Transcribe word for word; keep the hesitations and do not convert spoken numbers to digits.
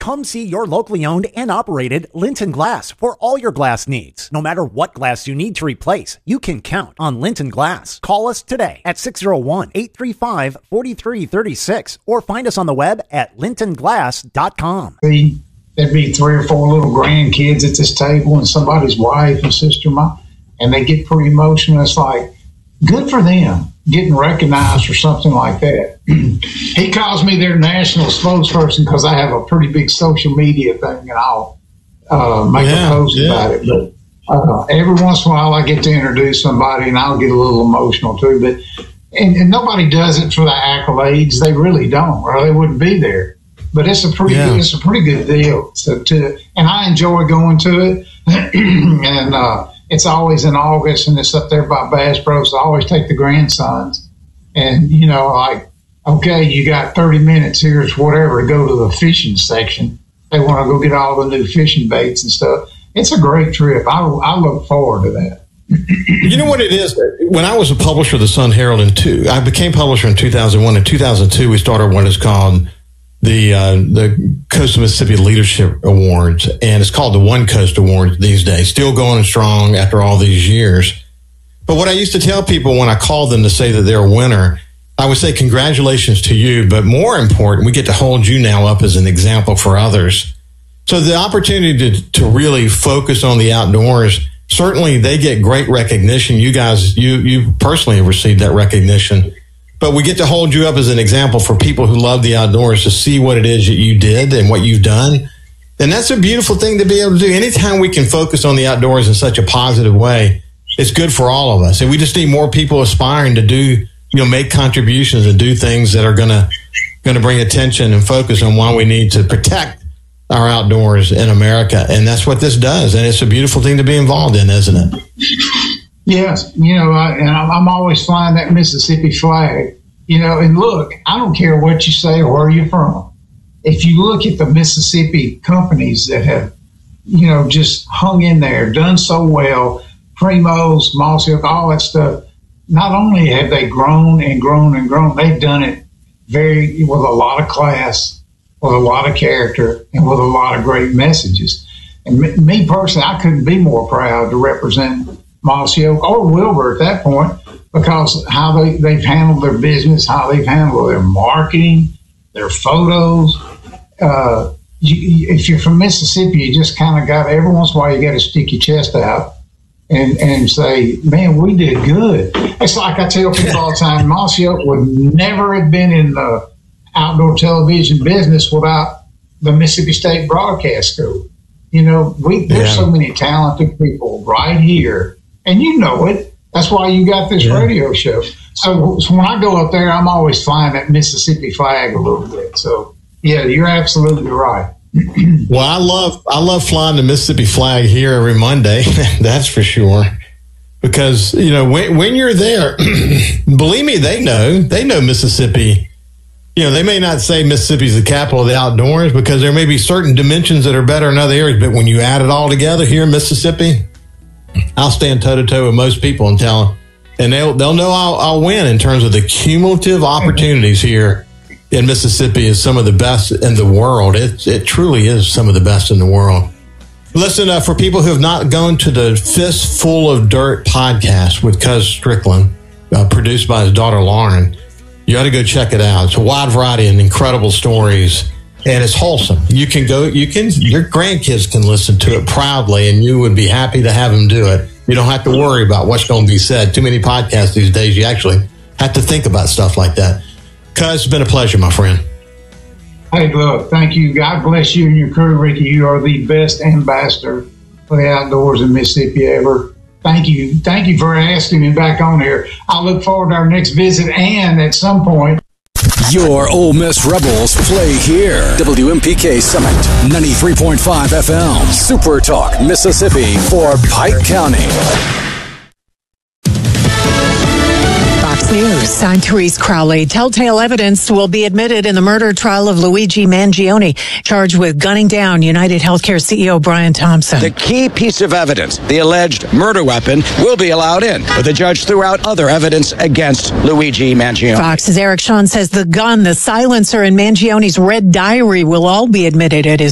Come see your locally owned and operated Linton Glass for all your glass needs. No matter what glass you need to replace, you can count on Linton Glass. Call us today at six oh one, eight three five, four three three six or find us on the web at linton glass dot com. There'd be three or four little grandkids at this table and somebody's wife and sister-in-law, and they get pretty emotional. It's like, good for them getting recognized for something like that. He calls me their national spokesperson because I have a pretty big social media thing, and I'll uh, make yeah, a post yeah. about it. But uh, every once in a while, I get to introduce somebody, and I'll get a little emotional too. But and, and nobody does it for the accolades; they really don't, or they wouldn't be there. But it's a pretty, yeah. it's a pretty good deal. So to, and I enjoy going to it, and. uh It's always in August, and it's up there by Bass Pro, so I always take the grandsons. And, you know, like, okay, you got thirty minutes, here's whatever, to go to the fishing section. They want to go get all the new fishing baits and stuff. It's a great trip. I, I look forward to that. You know what it is? When I was a publisher of the Sun Herald in two, I became publisher in two thousand one. In two thousand two, we started what is called the uh, the Coast of Mississippi Leadership Awards, and it's called the One Coast Awards these days, still going strong after all these years. But what I used to tell people when I called them to say that they're a winner, I would say congratulations to you, but more important, we get to hold you now up as an example for others. So the opportunity to, to really focus on the outdoors, certainly they get great recognition. You guys, you, you personally have received that recognition. But we get to hold you up as an example for people who love the outdoors to see what it is that you did and what you've done. And that's a beautiful thing to be able to do. Anytime we can focus on the outdoors in such a positive way, it's good for all of us. And we just need more people aspiring to do, you know, make contributions and do things that are going to going to bring attention and focus on why we need to protect our outdoors in America. And that's what this does. And it's a beautiful thing to be involved in, isn't it? Yes, you know, I, and I'm always flying that Mississippi flag, you know, and look, I don't care what you say or where you're from. If you look at the Mississippi companies that have, you know, just hung in there, done so well, Primos, Moss Oak, all that stuff, not only have they grown and grown and grown, they've done it very, with a lot of class, with a lot of character, and with a lot of great messages. And me, me personally, I couldn't be more proud to represent Moss Oak or Wilbur at that point, because how they, they've handled their business, how they've handled their marketing, their photos. Uh, you, if you're from Mississippi, you just kind of got, every once in a while, you got to stick your chest out and, and say, man, we did good. It's like I tell people all the time, Moss Oak would never have been in the outdoor television business without the Mississippi State Broadcast School. You know, we there's yeah. so many talented people right here. And you know it. That's why you got this yeah. radio show. So, so when I go up there, I'm always flying that Mississippi flag a little bit. So, yeah, you're absolutely right. Well, I love I love flying the Mississippi flag here every Monday. That's for sure. Because, you know, when, when you're there, believe me, they know. They know Mississippi. You know, they may not say Mississippi's the capital of the outdoors because there may be certain dimensions that are better in other areas. But when you add it all together here in Mississippi, I'll stand toe-to-toe with most people and tell them, and they'll, they'll know I'll, I'll win in terms of the cumulative opportunities here in Mississippi is some of the best in the world. It, it truly is some of the best in the world. Listen, uh, for people who have not gone to the Fistful of Dirt podcast with Cuz Strickland, uh, produced by his daughter Lauren, you ought to go check it out. It's a wide variety of incredible stories. And it's wholesome. You can go, you can, your grandkids can listen to it proudly, and you would be happy to have them do it. You don't have to worry about what's going to be said. Too many podcasts these days, you actually have to think about stuff like that. Cuz, it's been a pleasure, my friend. Hey, look, thank you. God bless you and your crew, Ricky. You are the best ambassador for the outdoors in Mississippi ever. Thank you. Thank you for asking me back on here. I look forward to our next visit, and at some point, your Ole Miss Rebels play here. W M P K Summit, ninety-three point five F M. Super Talk, Mississippi for Pike County. Fox News. I'm Therese Crowley. Telltale evidence will be admitted in the murder trial of Luigi Mangione, charged with gunning down United Healthcare C E O Brian Thompson. The key piece of evidence, the alleged murder weapon, will be allowed in, but the judge threw out other evidence against Luigi Mangione. Fox's Eric Shawn says the gun, the silencer, and Mangione's red diary will all be admitted at his